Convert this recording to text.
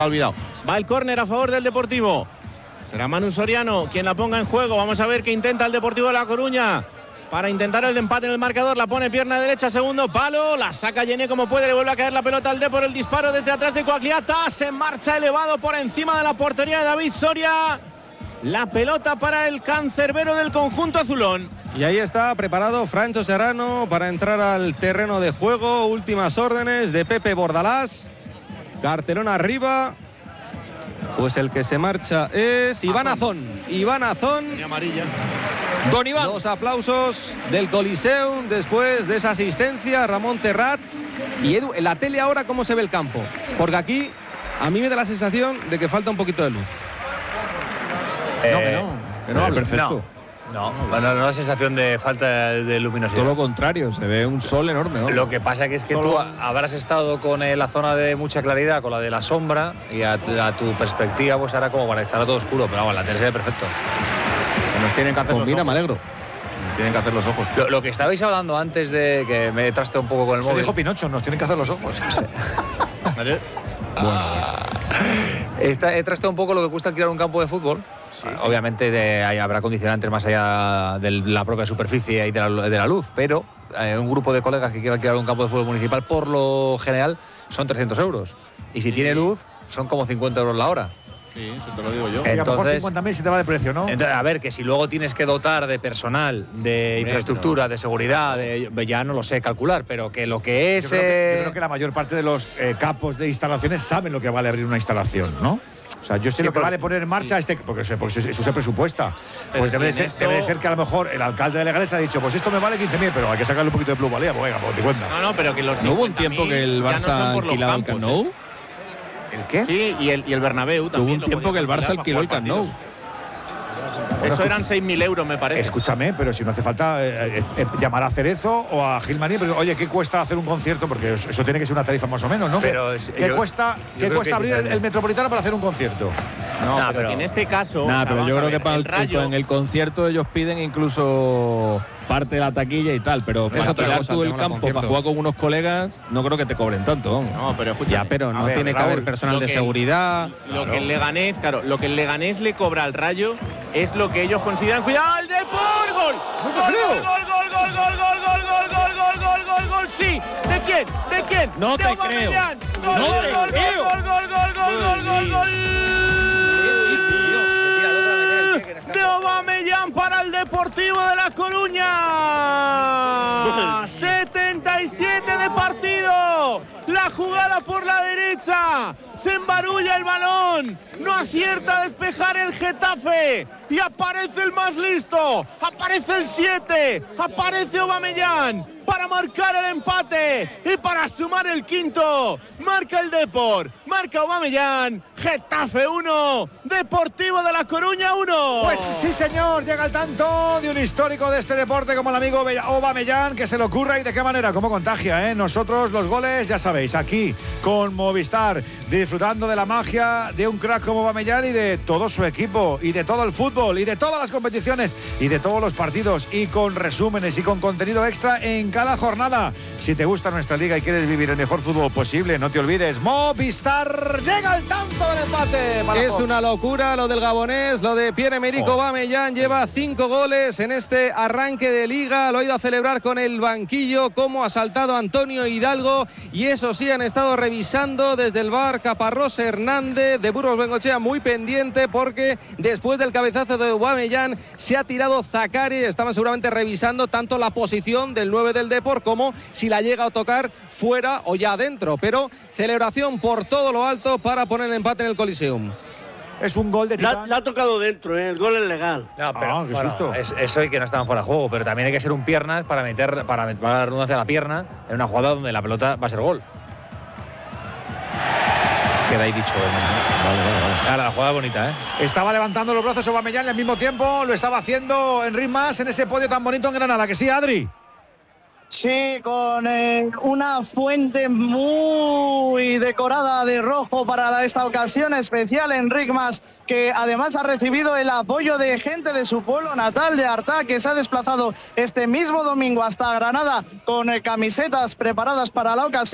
Olvidado. Va el córner a favor del Deportivo. Será Manu Soriano quien la ponga en juego. Vamos a ver qué intenta el Deportivo de La Coruña para intentar el empate en el marcador. La pone pierna derecha, segundo palo. La saca Yené como puede. Le vuelve a caer la pelota al Depor. El disparo desde atrás de Coagliata. Se marcha elevado por encima de la portería de David Soria. La pelota para el cancerbero del conjunto azulón. Y ahí está preparado Francho Serrano para entrar al terreno de juego. Últimas órdenes de Pepe Bordalás. Cartelón arriba. Pues el que se marcha es Iván Azón. Iván Azón. Amarilla. Don Iván. Los aplausos del Coliseum después de esa asistencia a Ramón Terrats. Y Edu, en la tele ahora, ¿cómo se ve el campo? Porque aquí a mí me da la sensación de que falta un poquito de luz. Que no, perfecto. No da sensación de falta de luminosidad. Todo lo contrario, se ve un sol enorme, ¿no? Lo que pasa que es que tú habrás estado con la zona de mucha claridad, con la de la sombra, y a tu perspectiva pues ahora como para estar todo oscuro, pero vamos, la tele se ve perfecto. Nos tienen que hacer los ojos. Me alegro. Nos tienen que hacer los ojos. Lo que estabais hablando antes de que me traste un poco con el móvil. Se dijo Pinocho, nos tienen que hacer los ojos. He trasteado un poco lo que cuesta alquilar un campo de fútbol. Sí. Obviamente habrá condicionantes más allá de la propia superficie y de la luz, pero un grupo de colegas que quiera alquilar un campo de fútbol municipal, por lo general, son 300 euros. Y si tiene luz, son como 50 euros la hora. Sí, eso te lo digo yo. Y a lo mejor 50.000 si te va de precio, ¿no? Entonces, a ver, que si luego tienes que dotar de personal, de infraestructura, de seguridad, ya no lo sé calcular, pero que lo que es… Yo creo que la mayor parte de los campos de instalaciones saben lo que vale abrir una instalación, ¿no? O sea, yo sé lo que vale poner en marcha porque eso se presupuesta. Pues debe de ser que a lo mejor el alcalde de Leganés ha dicho, pues esto me vale 15.000, pero hay que sacarle un poquito de plusvalía, pues venga, por 50. No, pero que los… ¿No hubo un tiempo que el Barça alquilaba el Camp Nou? ¿El qué? Sí, y el Bernabéu también. Hubo un tiempo que el Barça alquiló el Camp Nou. Eso eran 6.000 euros, me parece. Escúchame, pero si no hace falta llamar a Cerezo o a Gilmaní, pero oye, ¿qué cuesta hacer un concierto? Porque eso tiene que ser una tarifa más o menos, ¿no? Pero ¿Qué cuesta abrir el Metropolitano para hacer un concierto? No, pero en este caso… pero yo creo que en el concierto ellos piden incluso parte de la taquilla y tal, pero para alquilar tú el campo para jugar con unos colegas, no creo que te cobren tanto. No, pero escucha. Ya, pero no tiene que haber personal de seguridad. Lo que el Leganés le cobra al Rayo es lo que ellos consideran. ¡Cuidado, el Depor! ¡Gol! ¡Gol! ¡Sí! ¿De quién? ¿De quién? No te creo. No te creo. ¡Gol! De Aubameyang para el Deportivo de La Coruña. 77 de partido. La jugada por la derecha. Se embarulla el balón. No acierta a despejar el Getafe. Y aparece el más listo. Aparece el 7. Aparece Aubameyang para marcar el empate y para sumar el quinto. Marca el Depor, marca Aubameyang. Getafe 1, Deportivo de La Coruña 1. Pues sí, señor, llega el tanto de un histórico de este deporte como el amigo Aubameyang, que se le ocurra y de qué manera, cómo contagia, ¿eh? Nosotros los goles, ya sabéis, aquí con Movistar, disfrutando de la magia de un crack como Aubameyang y de todo su equipo, y de todo el fútbol, y de todas las competiciones, y de todos los partidos, y con resúmenes y con contenido extra en cada jornada. Si te gusta nuestra liga y quieres vivir el mejor fútbol posible, no te olvides, Movistar. Llega el tanto del empate. Es una locura lo del gabonés, lo de Pierre-Emerick Aubameyang. Lleva 5 goles en este arranque de liga. Lo ha ido a celebrar con el banquillo, como ha saltado Antonio Hidalgo. Y eso sí, han estado revisando desde el VAR Caparrós Hernández de Burgos Bengoechea, muy pendiente, porque después del cabezazo de Aubameyang se ha tirado Zakari. Estaban seguramente revisando tanto la posición del 9 del Depor como si la llega a tocar fuera o ya adentro. Pero celebración por todo lo alto para poner el empate en el Coliseum. Es un gol de Titán. La ha tocado dentro, el gol es legal. No, pero qué susto. Eso y que no estaban fuera de juego, pero también hay que ser un piernas para meter la redundancia a la pierna en una jugada donde la pelota va a ser gol. Queda ahí dicho. Vale. La jugada bonita, ¿eh? Estaba levantando los brazos Aubameyang y al mismo tiempo lo estaba haciendo Enric Mas en ese podio tan bonito en Granada, que sí, Adri. Sí, con una fuente muy decorada de rojo para esta ocasión especial. Enric Mas, que además ha recibido el apoyo de gente de su pueblo natal, de Artà, que se ha desplazado este mismo domingo hasta Granada con camisetas preparadas para la ocasión.